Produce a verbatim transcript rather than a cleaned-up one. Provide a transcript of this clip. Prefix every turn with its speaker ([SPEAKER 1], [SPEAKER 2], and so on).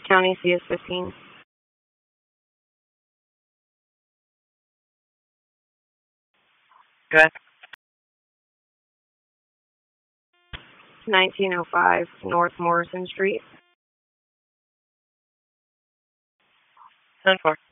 [SPEAKER 1] County C S fifteen.
[SPEAKER 2] Good.
[SPEAKER 1] nineteen oh five North Morrison Street.
[SPEAKER 2] ten four.